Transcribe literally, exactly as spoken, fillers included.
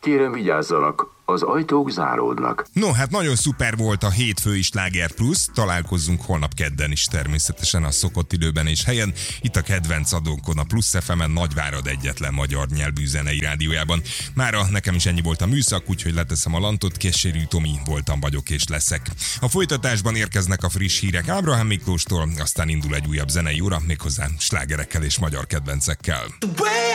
Kérem, vigyázzanak, az ajtók záródnak. No, hát nagyon szuper volt a hétfői Sláger Plusz. Találkozzunk holnap kedden is természetesen a szokott időben és helyen. Itt a kedvenc adónkon, a Plusz ef emen, Nagyvárad egyetlen magyar nyelvű zenei rádiójában. Mára nekem is ennyi volt a műszak, úgyhogy leteszem a lantot. Késérű Tomi voltam, vagyok és leszek. A folytatásban érkeznek a friss hírek Ábrahám Miklóstól, aztán indul egy újabb zenei óra, méghozzá slágerekkel és magyar kedvencekkel.